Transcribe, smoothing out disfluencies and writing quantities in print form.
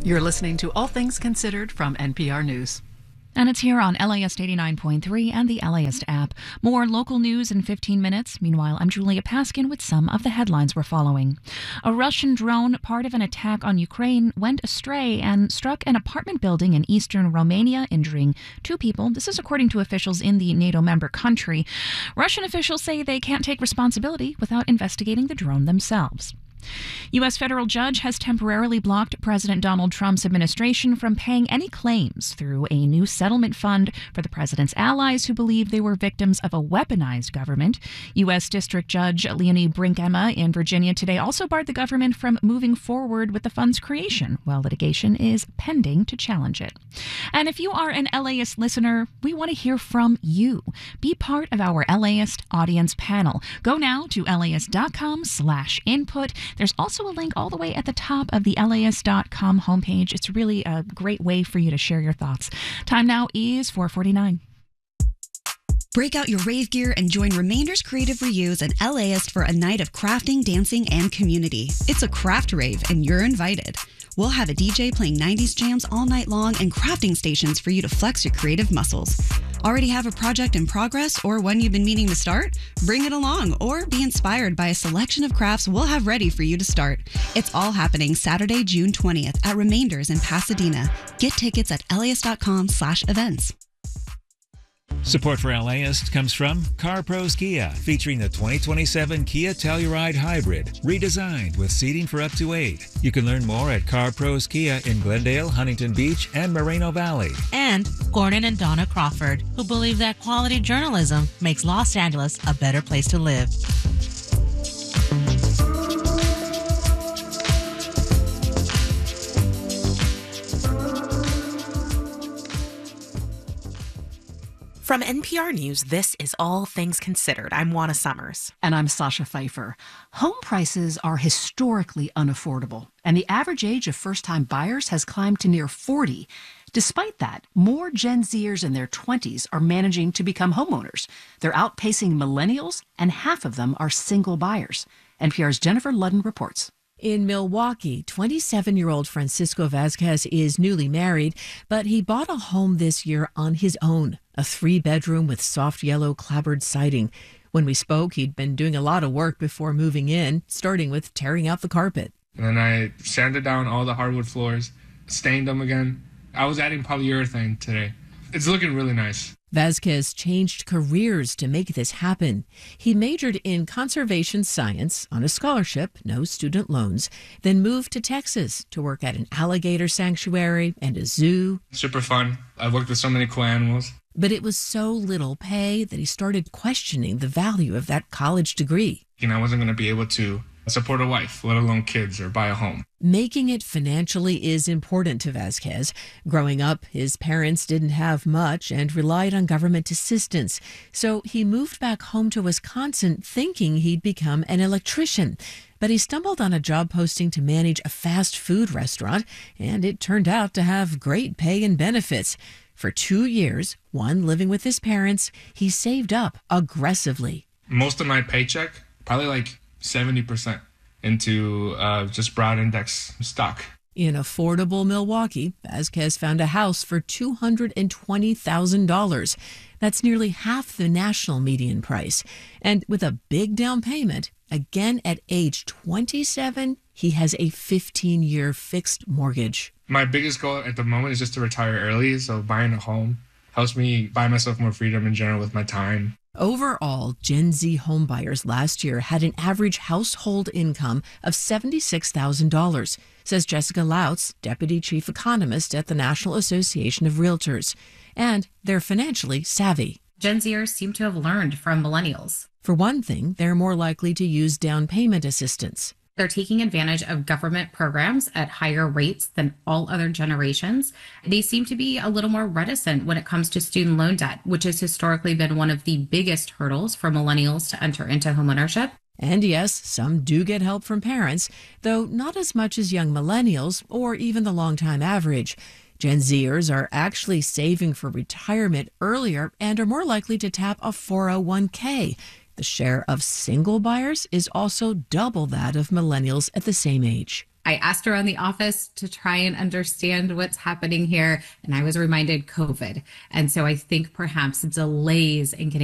You're listening to All Things Considered from NPR News. And it's here on LAist 89.3 and the LAist app. More local news in 15 minutes. Meanwhile, I'm Julia Paskin with some of the headlines we're following. A Russian drone, part of an attack on Ukraine, went astray and struck an apartment building in eastern Romania, injuring 2 people. This is according to officials in the NATO member country. Russian officials say they can't take responsibility without investigating the drone themselves. U.S. federal judge has temporarily blocked President Donald Trump's administration from paying any claims through a new settlement fund for the president's allies who believe they were victims of a weaponized government. U.S. District Judge Leonie Brinkema in Virginia today also barred the government from moving forward with the fund's creation, while litigation is pending to challenge it. And if you are an LAist listener, we want to hear from you. Be part of our LAist audience panel. Go now to LAist.com/input. There's also a link all the way at the top of the LAist.com homepage. It's really a great way for you to share your thoughts. Time now is 4:49. Break out your rave gear and join Remainder's Creative Reuse and LAist for a night of crafting, dancing, and community. It's a craft rave, and you're invited. We'll have a DJ playing 90s jams all night long and crafting stations for you to flex your creative muscles. Already have a project in progress or one you've been meaning to start? Bring it along or be inspired by a selection of crafts we'll have ready for you to start. It's all happening Saturday, June 20th at Remainders in Pasadena. Get tickets at LAist.com/events. Support for LAist comes from CarPros Kia, featuring the 2027 Kia Telluride Hybrid, redesigned with seating for up to 8. You can learn more at CarPros Kia in Glendale, Huntington Beach, and Moreno Valley. And Gordon and Donna Crawford, who believe that quality journalism makes Los Angeles a better place to live. From NPR News, this is All Things Considered. I'm Juana Summers. And I'm Sasha Pfeiffer. Home prices are historically unaffordable, and the average age of first-time buyers has climbed to near 40. Despite that, more Gen Zers in their 20s are managing to become homeowners. They're outpacing millennials, and half of them are single buyers. NPR's Jennifer Ludden reports. In Milwaukee, 27-year-old Francisco Vasquez is newly married, but he bought a home this year on his own, a 3-bedroom with soft yellow clapboard siding. When we spoke, he'd been doing a lot of work before moving in, starting with tearing out the carpet. And then I sanded down all the hardwood floors, stained them again. I was adding polyurethane today. It's looking really nice. Vasquez changed careers to make this happen. He majored in conservation science on a scholarship, no student loans, then moved to Texas to work at an alligator sanctuary and a zoo. Super fun. I've worked with so many cool animals. But it was so little pay that he started questioning the value of that college degree. I wasn't going to be able to support a wife, let alone kids, or buy a home. Making it financially is important to Vasquez. Growing up, his parents didn't have much and relied on government assistance. So he moved back home to Wisconsin thinking he'd become an electrician. But he stumbled on a job posting to manage a fast food restaurant, and it turned out to have great pay and benefits. For 2 years, one living with his parents, he saved up aggressively. Most of my paycheck, probably like 70%, into just broad index stock. In affordable Milwaukee, Vasquez found a house for $220,000. That's nearly half the national median price. And with a big down payment, again at age 27, he has a 15-year fixed mortgage. My biggest goal at the moment is just to retire early, so buying a home helps me buy myself more freedom in general with my time. Overall, Gen Z homebuyers last year had an average household income of $76,000, says Jessica Lautz, deputy chief economist at the National Association of Realtors. And they're financially savvy. Gen Zers seem to have learned from millennials. For one thing, they're more likely to use down payment assistance. They're taking advantage of government programs at higher rates than all other generations. They seem to be a little more reticent when it comes to student loan debt, which has historically been one of the biggest hurdles for millennials to enter into homeownership. And yes, some do get help from parents, though not as much as young millennials or even the long-time average. Gen Zers are actually saving for retirement earlier and are more likely to tap a 401k. The share of single buyers is also double that of millennials at the same age. I asked around the office to try and understand what's happening here, and I was reminded COVID. And so I think perhaps delays in getting